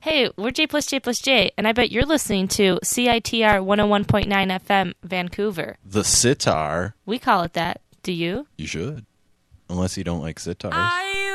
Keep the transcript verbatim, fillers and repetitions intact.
Hey, we're J plus J plus J, and I bet you're listening to C I T R one oh one point nine F M, Vancouver. The sitar. We call it that. Do you? You should. Unless you don't like sitars. I